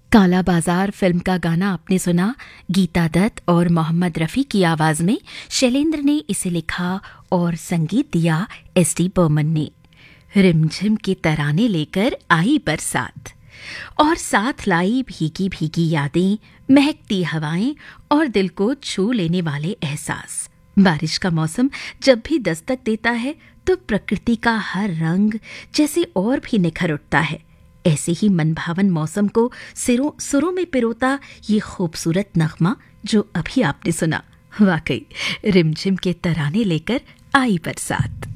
काला बाजार फिल्म का गाना आपने सुना। गीता दत्त और मोहम्मद रफ़ी की आवाज में शैलेंद्र ने इसे लिखा और संगीत दिया एस.डी. बर्मन ने। रिमझिम के तराने लेकर आई बरसात और साथ लाई भीगी भीगी यादें, महकती हवाएं और दिल को छू लेने वाले एहसास। बारिश का मौसम जब भी दस्तक देता है तो प्रकृति का हर रंग जैसे और भी निखर उठता है। ऐसे ही मनभावन मौसम को सुरों में पिरोता ये खूबसूरत नगमा जो अभी आपने सुना, वाकई रिमझिम के तराने लेकर आई बरसात।